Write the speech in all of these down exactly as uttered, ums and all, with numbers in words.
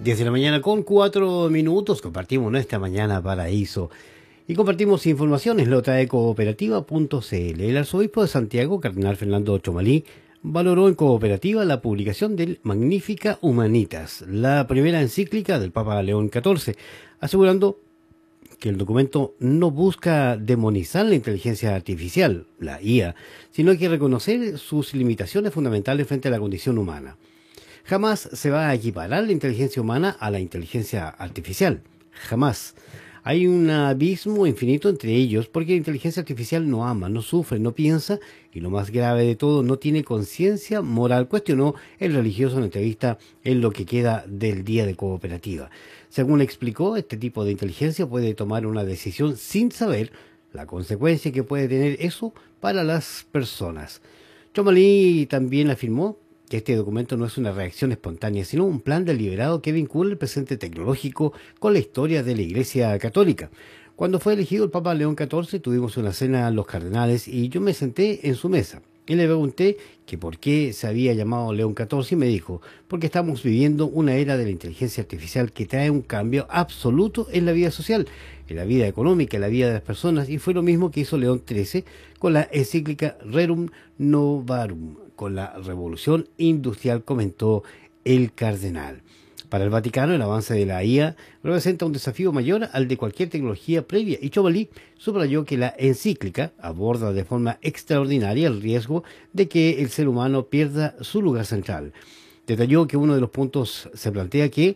diez de la mañana con cuatro minutos, compartimos nuestra mañana paraíso y compartimos informaciones. Lo trae cooperativa punto c l. El arzobispo de Santiago, cardenal Fernando Chomalí, valoró en Cooperativa la publicación del Magnificat Humanitas, la primera encíclica del Papa León catorce, asegurando que el documento no busca demonizar la inteligencia artificial, la I A, sino que reconocer sus limitaciones fundamentales frente a la condición humana. Jamás se va a equiparar la inteligencia humana a la inteligencia artificial. Jamás. Hay un abismo infinito entre ellos porque la inteligencia artificial no ama, no sufre, no piensa y lo más grave de todo, no tiene conciencia moral, cuestionó el religioso en entrevista en lo que queda del día de Cooperativa. Según le explicó, este tipo de inteligencia puede tomar una decisión sin saber la consecuencia que puede tener eso para las personas. Chomalí también afirmó que este documento no es una reacción espontánea, sino un plan deliberado que vincula el presente tecnológico con la historia de la Iglesia Católica. Cuando fue elegido el Papa León catorce, tuvimos una cena los cardenales y yo me senté en su mesa. Y le pregunté que por qué se había llamado León catorce y me dijo, porque estamos viviendo una era de la inteligencia artificial que trae un cambio absoluto en la vida social, en la vida económica, en la vida de las personas, y fue lo mismo que hizo León trece con la encíclica Rerum Novarum, con la revolución industrial, comentó el cardenal. Para el Vaticano, el avance de la I A representa un desafío mayor al de cualquier tecnología previa, y Chomalí subrayó que la encíclica aborda de forma extraordinaria el riesgo de que el ser humano pierda su lugar central. Detalló que uno de los puntos se plantea que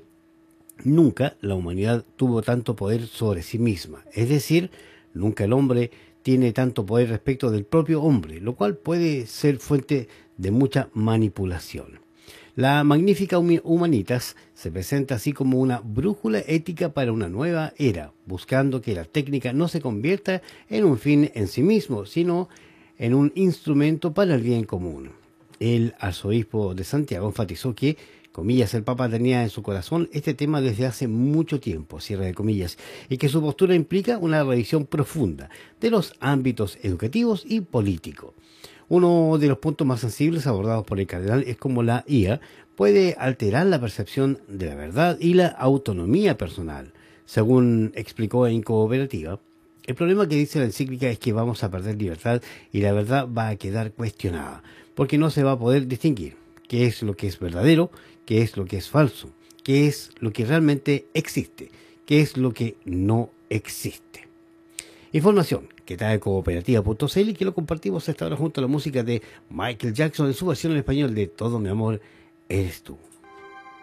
nunca la humanidad tuvo tanto poder sobre sí misma, es decir, nunca el hombre tiene tanto poder respecto del propio hombre, lo cual puede ser fuente de mucha manipulación. La Magnificat Humanitas se presenta así como una brújula ética para una nueva era, buscando que la técnica no se convierta en un fin en sí mismo, sino en un instrumento para el bien común. El arzobispo de Santiago enfatizó que, comillas, el Papa tenía en su corazón este tema desde hace mucho tiempo, cierre de comillas, y que su postura implica una revisión profunda de los ámbitos educativos y políticos. Uno de los puntos más sensibles abordados por el cardenal es cómo la I A puede alterar la percepción de la verdad y la autonomía personal. Según explicó en Cooperativa, el problema que dice la encíclica es que vamos a perder libertad y la verdad va a quedar cuestionada, porque no se va a poder distinguir qué es lo que es verdadero, qué es lo que es falso, qué es lo que realmente existe, qué es lo que no existe. Información que trae cooperativa punto c l y que lo compartimos esta hora junto a la música de Michael Jackson en su versión en español de Todo mi amor eres tú.